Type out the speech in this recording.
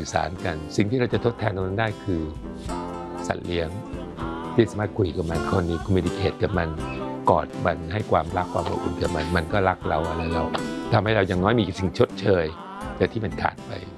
อสารกันสิ่งที่เราจะทดแทนตรงนั้นได้คือสัตว์เลี้ยงที่สามารถคุยกับมันคอมมิวนิเคตกับมันกอดมันให้ความรักความอบอุ่นกับมันก็รักเราอะไรเราทำให้เราอย่างน้อยมีสิ่งชดเชยแต่ที่มันขาดไป